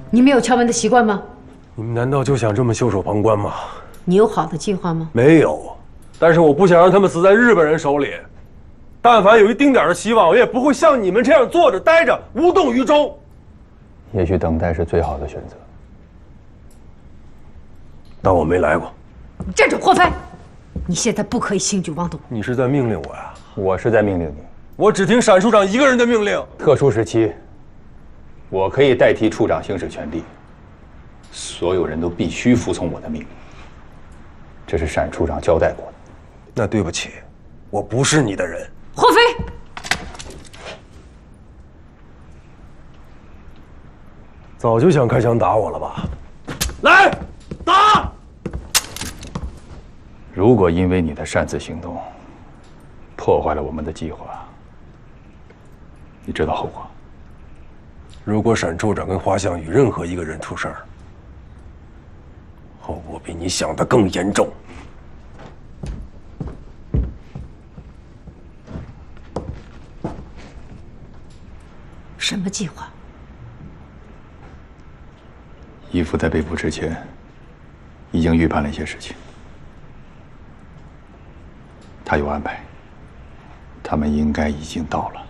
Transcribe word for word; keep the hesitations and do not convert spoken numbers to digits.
你们有敲门的习惯吗？ 你们难道就想这么袖手旁观吗？ 你有好的计划吗？ 没有，但是我不想让他们死在日本人手里。但凡有一丁点的希望，我也不会像你们这样坐着待着，无动于衷。 也许等待是最好的选择。 当我没来过。 你站住，霍飞！你现在不可以轻举妄动。 你是在命令我呀？ 我是在命令你。 我只听闪处长一个人的命令。 特殊时期，我可以代替处长行使权力，所有人都必须服从我的命令。这是闪处长交代过的。 那对不起，我不是你的人。 霍飞， 早就想开枪打我了吧？来，打！ 如果因为你的擅自行动破坏了我们的计划，你知道后果？ 如果沈处长跟花向宇任何一个人出事儿，后果比你想的更严重。 什么计划？ 义父在被捕之前，已经预判了一些事情。他有安排，他们应该已经到了。